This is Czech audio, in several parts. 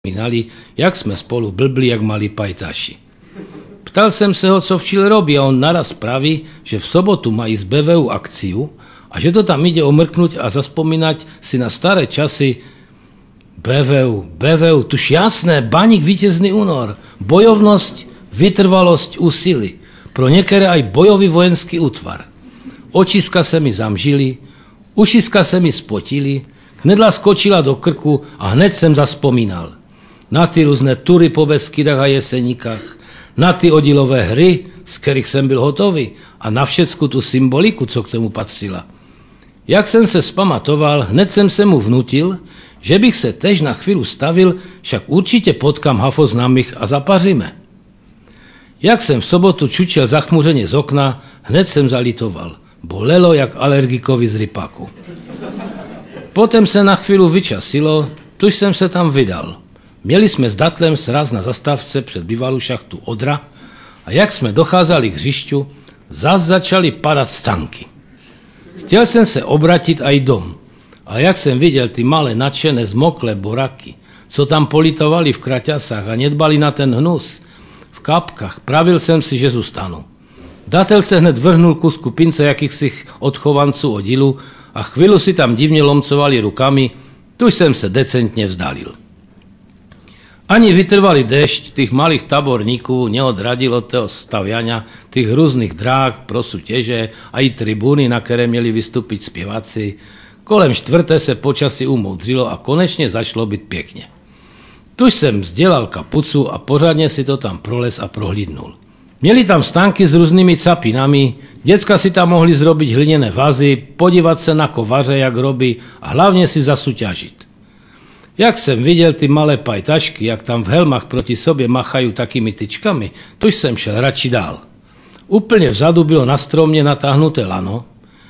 Minali, jak jsme spolu blbli, jak malí pajtaši. Ptal jsem se ho, co v Chile robí, a on naraz praví, že v sobotu mají z BVU akciu a že to tam ide omrknúť a zaspomínať si na staré časy. BVU, tuž jasné, baník vítězný únor, bojovnosť, vytrvalosť, úsilí. Pro některé aj bojový vojenský útvar. Očiska se mi zamžili, ušiska se mi spotili, knedla skočila do krku a hned jsem zaspomínal. Na ty různé tury po Beskydách a Jeseníkách, na ty oddílové hry, z kterých jsem byl hotový, a na všecku tu symboliku, co k tomu patřila. Jak jsem se spamatoval, hned jsem se mu vnutil, že bych se tež na chvíli stavil, však určitě potkám hafo známých a zapaříme. Jak jsem v sobotu čučel zachmuřeně z okna, hned jsem zalitoval. Bolelo jak alergikovi z rypaku. Potom se na chvíli vyčasilo, tuž jsem se tam vydal. Měli jsme s Datlem sraz na zastávce před bývalou šachtu Odra a jak jsme docházeli k hřišťu, zas začaly padat scanky. Chtěl jsem se obratit aj dom, a jak jsem viděl ty malé nadšené zmoklé boraky, co tam politovali v kraťasách a nedbali na ten hnus, v kapkách, pravil jsem si, že zůstanu. Datel se hned vrhnul ku skupince jakýchsi odchovanců oddílu a chvíli si tam divně lomcovali rukami, tuž jsem se decentně vzdalil. Ani vytrvalý dešť tých malých taborníků neodradil od toho staviania tých různých dráh pro súťaže a i tribúny, na které měli vystúpiť zpěváci. Kolem 4. se počasí umoudřilo a konečně začalo být pěkně. Tuž jsem vzdělal kapucu a pořádně si to tam proles a prohlídnul. Měli tam stánky s různými capinami, děcka si tam mohli zrobiť hliněné vazy, podívat se na kovaře, jak robí, a hlavně si zasúťažit. Jak jsem viděl ty malé pajtašky, jak tam v helmách proti sobě machají takými tyčkami, tuž jsem šel radši dál. Úplně vzadu bylo na stromě natáhnuté lano,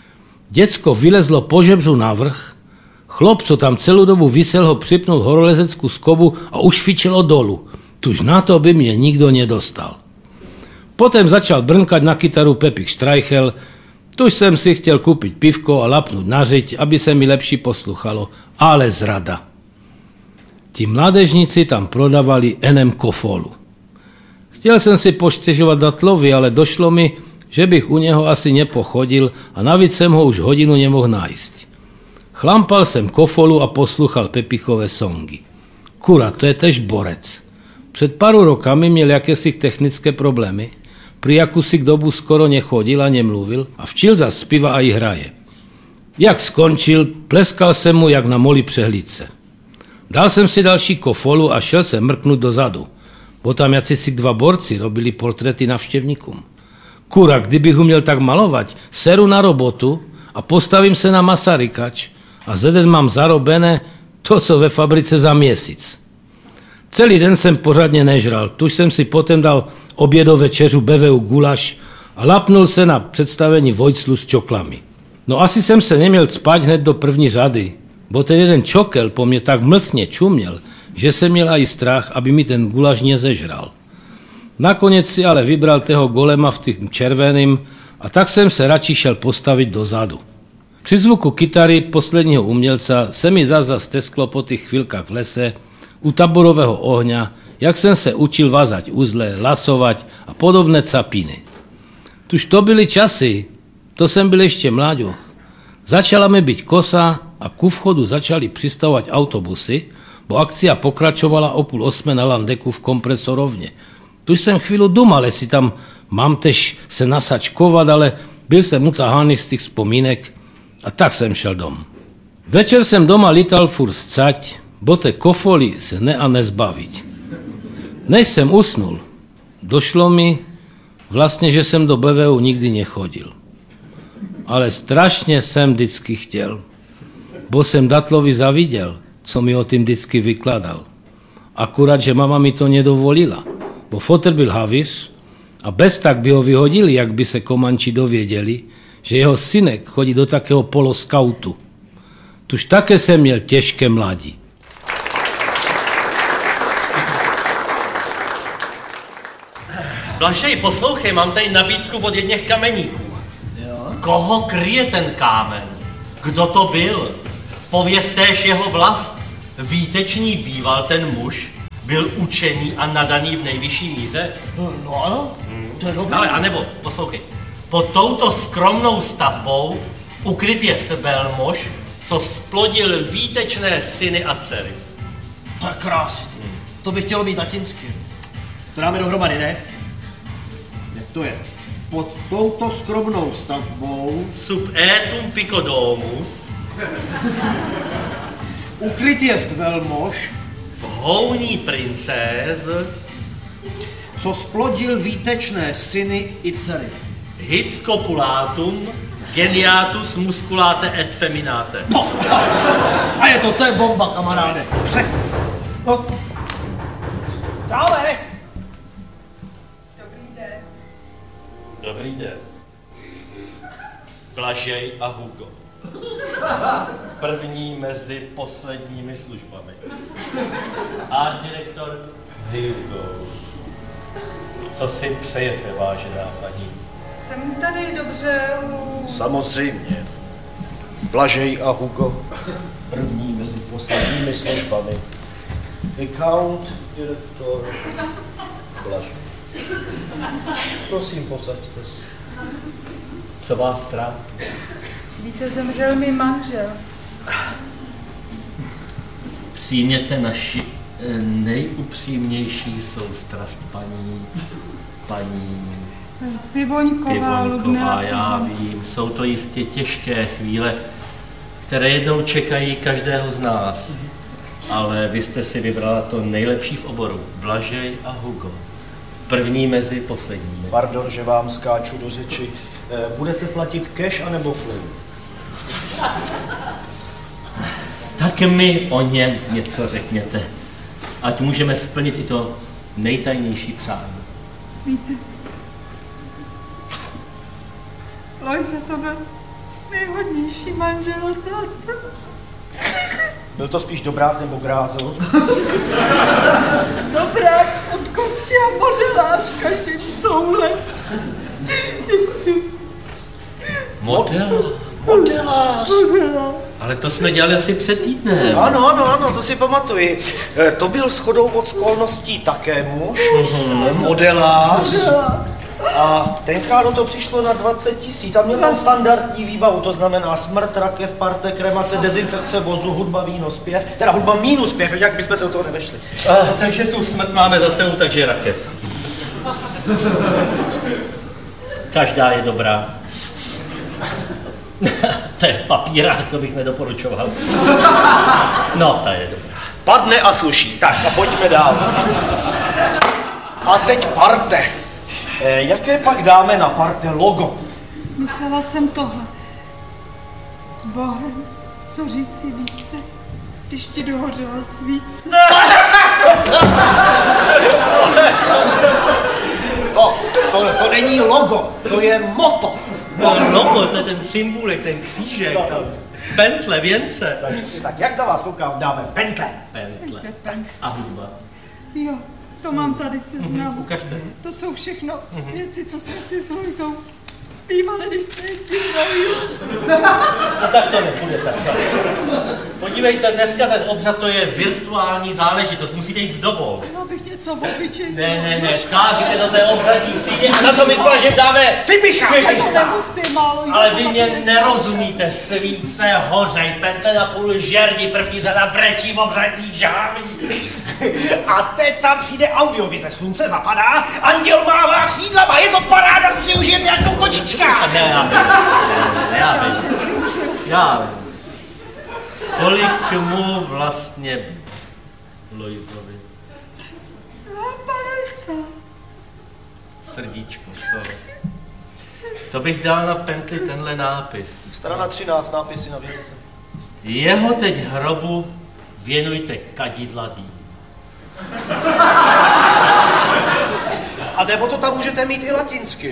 děcko vylezlo po žebřu navrch, chlop, co tam celou dobu visel, ho připnul horolezeckou skobu a už fičelo dolu, tuž na to by mě nikdo nedostal. Potom začal brnkat na kytaru Pepik Štreichel, tuž jsem si chtěl koupit pivko a lapnout na řeď, aby se mi lepší posluchalo, ale zrada. Ti mládežníci tam prodávali NM Kofolu. Chtěl jsem si poštěžovat Datlovi, ale došlo mi, že bych u něho asi nepochodil a navíc jsem ho už hodinu nemohl nájsť. Chlampal jsem Kofolu a posluchal Pepikové songy. Kura, to je tež borec. Před pár rokami měl jakési technické problémy, pri jakúsi dobu skoro nechodil a nemluvil a včil zas zpíva a i hraje. Jak skončil, pleskal jsem mu jak na moli přehlídce. Dal jsem si další Kofolu a šel se mrknout dozadu, bo tam jacysi 2 borci robili portréty navštěvníkům. Kura, kdybych uměl tak malovat, seru na robotu a postavím se na Masarykač a za den mám zarobené to, co ve fabrice za měsíc. Celý den jsem pořádně nežral, tuž jsem si potom dal obědo večeřu BVU gulaš a lapnul se na představení Vojclu s čoklami. No asi jsem se neměl spát hned do první řady, bo ten jeden čokel po mě tak mlsně čuměl, že jsem měl aj strach, aby mi ten gulaš nezežral. Nakonec si ale vybral toho golema v tým červeným a tak jsem se radši šel postavit dozadu. Při zvuku kytary posledního umělca se mi zase stesklo po těch chvilkách v lese u taborového ohňa, jak jsem se učil vázať uzle, lasovať a podobné capiny. Tuž to byly časy, to jsem byl ještě mláďoch. Začala mi byť kosa a ku vchodu začali přistavovat autobusy, bo akcia pokračovala o 7:30 na Landeku v kompresorovně. Tuž jsem chvíli dumal, jestli tam mám tež se nasačkovat, ale byl jsem utahaný z těch vzpomínek a tak jsem šel dom. Večer jsem doma lítal furt scať, bo té Kofoly se ne a nezbaviť. Než jsem usnul, došlo mi vlastně, že jsem do BVU nikdy nechodil. Ale strašně jsem vždycky chtěl, bo jsem Datlovi zaviděl, co mi o tím vždycky vykladal. Akurát, že mama mi to nedovolila, bo fotr byl havíř a bez tak by ho vyhodili, jak by se Komanči dověděli, že jeho synek chodí do takého poloskautu. Tuž také jsem měl těžké mládí. Blažej, poslouchej, mám tady nabídku od jedněch kameníků. Jo? Koho kryje ten kámen? Kdo to byl? Pověztéž jeho vlast. Výtečný býval ten muž, byl učený a nadaný v nejvyšší míře? No ano, to je dobré. Ale anebo, poslouchej, pod touto skromnou stavbou ukryt je velmož, co splodil výtečné syny a dcery. To je krásný. To bych chtělo být latinsky. To dáme dohromady, ne? Jak to je? Pod touto skromnou stavbou Sub etum picodomus, ukryt jest velmož, v houní princéz, co splodil výtečné syny i dcery. hic copulatum, geniatus musculate et feminate. No. A je to je bomba, kamaráde. Přesně. No. Dále. Dobrý den. Blažej a Hugo. První mezi posledními službami. A direktor Hugo. Co si přejete, vážená paní? Jsem tady dobře u... Samozřejmě. Blažej a Hugo. První mezi posledními službami. Account, direktor, Blažej. Prosím, posaďte se. Co vás trápí? Víte, zemřel mi manžel. Přijměte naši nejupřímnější soustrast, paní Pivoňková, Pivoňková, Lubná. já vím, jsou to jistě těžké chvíle, které jednou čekají každého z nás. Ale vy jste si vybrala to nejlepší v oboru, Blažej a Hugo. První mezi posledními. Pardon, že vám skáču do řeči. Budete platit cash anebo flu? Tak mi o něm něco řekněte, ať můžeme splnit i to nejtajnější přání. Víte, Lojza to byl nejhodnější manžel a táta. Byl to spíš dobrák nebo grázl? Dobrák od kosti a modelář každým soule. Modelář. Ale to jsme dělali asi před týdnem. Ano, to si pamatuji. To byl shodou okolností také muž, modelář. A tenkrát to přišlo na 20 000 a měl tam standardní výbavu, to znamená smrt, rakev, parte, kremace, dezinfekce vozu, hudba, víno, zpěv, teda hudba minus zpěv, jak bychom se do toho nevešli. Takže tu smrt máme za sebou, takže rakev. Každá je dobrá. To je papíra, to bych nedoporučoval. No, ta je dobrá. Padne a sluší. Tak a pojďme dál. A teď parte. Jaké pak dáme na parte logo? Myslela jsem tohle. S Bohem, co říci více, když ti dohořela svíce. To není logo, to je moto. No, logo, to je ten symbolek, ten křížek, ta pentle, věnce. Tak jak na vás koukám, dáme pentle. Pentle. A hudba. Jo, to mám tady seznam. Ukažte. To jsou všechno věci, co jsme si s Lojzou zpívali, když jsme jezdili na výlet. No tak to nepůjde takhle. Podívejte, dneska ten obřad to je virtuální záležitost, musíte jít s dobou. Měla bych něco obyčejného. Ne, vkážete do té obřadní síně a na to my s Blažem dáme fibicha. To nemusím, málo. Ale vy mě nerozumíte, svíce hořej, pentle na půl žerdi, první řada brečí v obřadní žáví. A teď tam přijde audiovize, slunce zapadá, anděl mává křídlama, je to paráda, tu si užijete jako kočička. Já vím. Kolik mu vlastně Lojzovi? 50. Srdíčko, co? To bych dal na pentli tenhle nápis. Strana 13, nápisy na věnce. Jeho teď hrobu věnujte kadidladý. A nebo to tam můžete mít i latinsky.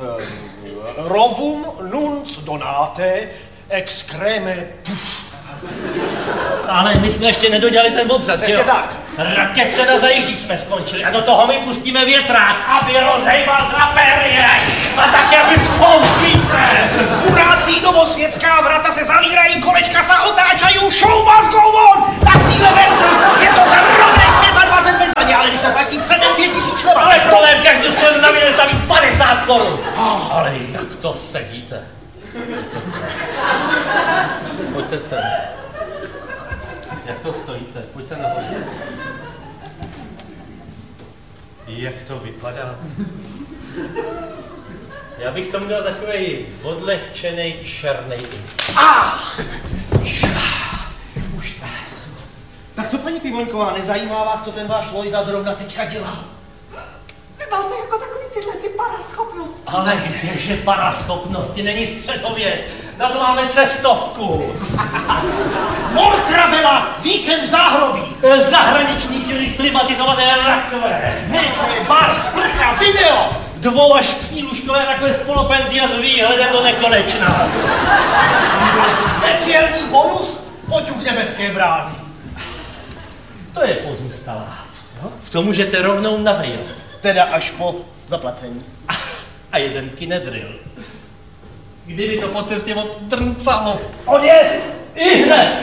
Rovum nuns donate ex creme puf. Ale my jsme ještě nedodělali ten obřad, že jo? Ještě tak. Rakev teda zajíždí jsme skončili a do toho my pustíme větrák, aby rozejbal draperie a také aby svíce. Kurácí novosvětská vrata se zavírají, kolečka se otáčají, show must go on! Tak týhle verzi je to za rovných 25 bez daně. Ale jak to sedíte? Pojďte sem. Jak to stojíte? Pojďte nahoru. Jak to vypadá? Já bych tomu dal takovej odlehčenej černej ink. Už nás. Tak co, paní Pivoňková, nezajímá vás, co ten váš Lojza zrovna teďka dělá? Vy máte jako takový tyhle ty paraschopnosti. Ale kdeže paraschopnosti, není středověk, na to máme cestovku. Mortravela, víkend v záhrobí. Zahraniční klimatizované rakve. WC, bar, sprcha, video. 2 až 3 lůžkové rakve v polopenzi a s výhledem do nekonečna. A speciální bonus, poťuk nebeské brány. To je pozůstalá. V tom můžete rovnou navejat. Teda až po zaplacení. A jeden kinedril. Kdyby to po cestě odtrncalo. Odjezd! I hned!